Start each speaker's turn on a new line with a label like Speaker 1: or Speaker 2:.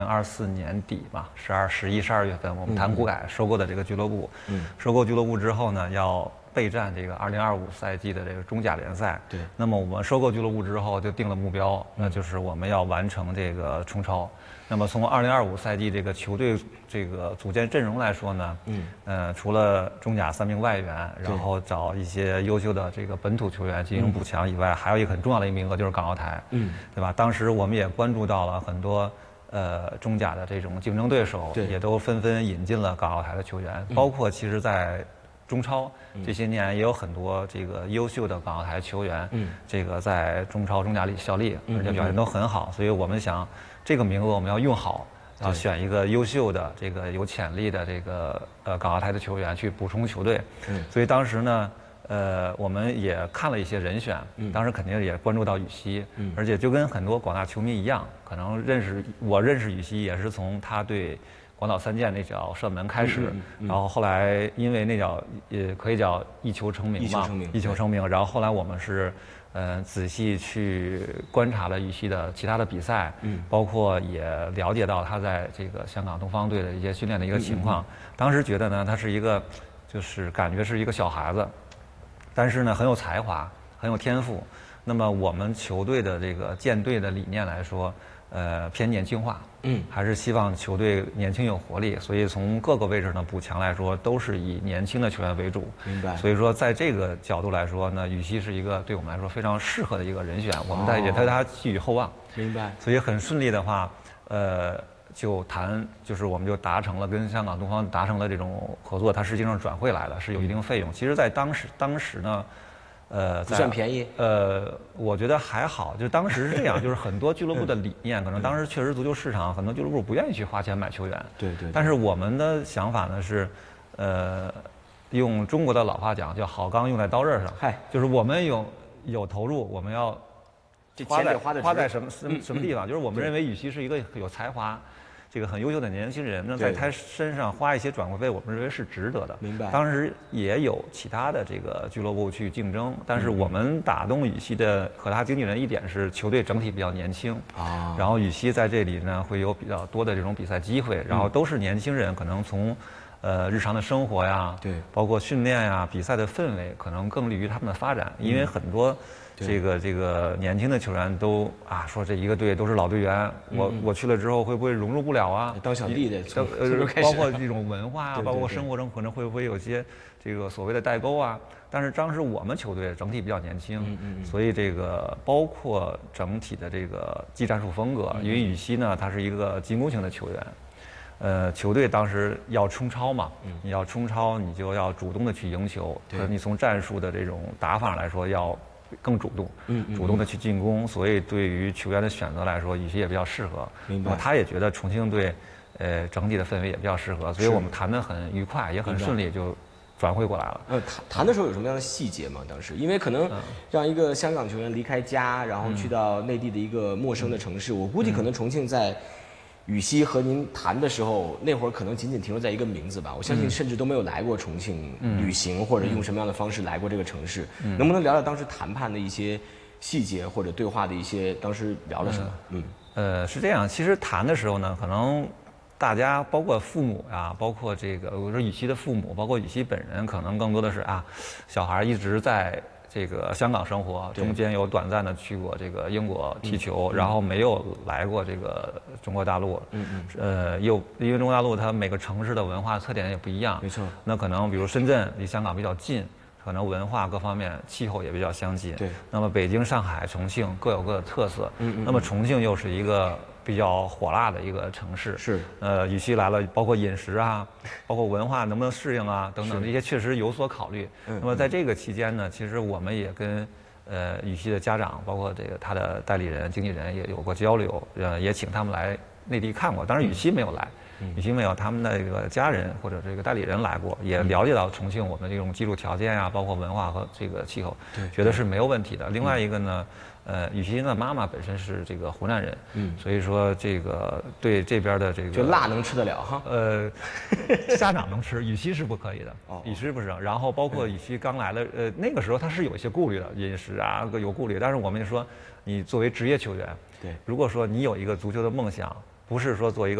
Speaker 1: 2024年底嘛，11、12月份，我们谈股改收购的这个俱乐部。收购俱乐部之后呢，要备战这个2025赛季的这个中甲联赛。
Speaker 2: 对。
Speaker 1: 那么我们收购俱乐部之后，就定了目标，那就是我们要完成这个冲超。那么从2025赛季这个球队这个组建阵容来说呢，除了中甲3名外援，然后找一些优秀的这个本土球员进行补强以外，还有一个很重要的一名额就是港澳台，对吧？当时我们也关注到了很多。中甲的这种竞争对手也都纷纷引进了港澳台的球员，包括其实，在中超这些年也有很多这个优秀的港澳台球员，这个在中超、中甲里效力，而且表现都很好。所以我们想，这个名额我们要用好，要选一个优秀的、这个有潜力的这个港澳台的球员去补充球队。所以当时呢。我们也看了一些人选，当时肯定也关注到羽西，而且就跟很多广大球迷一样，可能我认识羽西也是从他对广岛3剑那脚射门开始，然后后来因为那脚也可以叫一球成名嘛，一球成名，然后后来我们是仔细去观察了羽西的其他的比赛，包括也了解到他在这个香港东方队的一些训练的一个情况，当时觉得呢，他是一个就是感觉是一个小孩子。但是呢，很有才华，很有天赋。那么我们球队的这个建队的理念来说，偏年轻化，还是希望球队年轻有活力。所以从各个位置呢补强来说，都是以年轻的球员为主。
Speaker 2: 明白。
Speaker 1: 所以说，在这个角度来说呢，羽西是一个对我们来说非常适合的一个人选。我们也对他寄予厚望。
Speaker 2: 明白。
Speaker 1: 所以很顺利的话，就是我们就达成了跟香港东方达成了这种合作，它实际上转会来的，是有一定费用。其实，在当时呢，
Speaker 2: 不算便宜。
Speaker 1: 我觉得还好，就当时是这样，就是很多俱乐部的理念，可能当时确实足球市场很多俱乐部不愿意去花钱买球员。
Speaker 2: 对。
Speaker 1: 但是我们的想法呢是，用中国的老话讲，叫好钢用在刀刃上。就是我们有投入，我们要花在什么地方？就是我们认为羽西是一个有才华。这个很优秀的年轻人，那在他身上花一些转会费，我们认为是值得的。
Speaker 2: 明白。
Speaker 1: 当时也有其他的这个俱乐部去竞争，但是我们打动羽西的和他经纪人一点是球队整体比较年轻啊，然后羽西在这里呢会有比较多的这种比赛机会，然后都是年轻人，可能从日常的生活呀，
Speaker 2: 对，
Speaker 1: 包括训练呀、比赛的氛围，可能更利于他们的发展，因为很多。这个年轻的球员都说这一个队都是老队员，我去了之后会不会融入不了啊？
Speaker 2: 当小弟的，
Speaker 1: 包括这种文化啊，包括生活中可能会不会有些这个所谓的代沟啊？但是当时我们球队整体比较年轻，所以这个包括整体的这个技战术风格，因为羽西呢他是一个进攻型的球员。球队当时要冲超嘛，你要冲超，你就要主动的去赢球，你从战术的这种打法来说要。更主动，主动的去进攻，所以对于球员的选择来说，羽西也比较适合。
Speaker 2: 明白。
Speaker 1: 他也觉得重庆队，整体的氛围也比较适合，所以我们谈得很愉快，也很顺利，就转会过来了。
Speaker 2: 谈的时候有什么样的细节吗？当时，因为可能让一个香港球员离开家，然后去到内地的一个陌生的城市，我估计可能重庆在。羽西和您谈的时候，那会儿可能仅仅停留在一个名字吧，我相信甚至都没有来过重庆旅行，或者用什么样的方式来过这个城市。能不能聊聊当时谈判的一些细节，或者对话的一些当时聊了什么？
Speaker 1: 是这样，其实谈的时候呢，可能大家包括父母啊，包括这个我说羽西的父母，包括羽西本人，可能更多的是小孩一直在。这个香港生活中间有短暂的去过这个英国踢球，然后没有来过这个中国大陆。因为中国大陆它每个城市的文化特点也不一样。
Speaker 2: 没错。
Speaker 1: 那可能比如深圳离香港比较近，可能文化各方面气候也比较相近。
Speaker 2: 对。
Speaker 1: 那么北京、上海、重庆各有各的特色。那么重庆又是一个。比较火辣的一个城市
Speaker 2: 是，
Speaker 1: 羽西来了，包括饮食啊，包括文化能不能适应啊，等等这些确实有所考虑。那么在这个期间呢，其实我们也跟羽西的家长，包括这个他的代理人、经纪人也有过交流，也请他们来内地看过。当然羽西没有来，羽西没有，他们的这个家人或者这个代理人来过，也了解到重庆我们这种基础条件啊，包括文化和这个气候，觉得是没有问题的。另外一个呢。羽西的妈妈本身是这个湖南人，所以说这个对这边的这个
Speaker 2: 就辣能吃得了哈。
Speaker 1: 家长能吃，羽西是不可以的，羽西不是。然后包括羽西刚来的，那个时候他是有一些顾虑的，饮食啊有顾虑。但是我们就说，你作为职业球员，
Speaker 2: 对，
Speaker 1: 如果说你有一个足球的梦想， 不是说做一个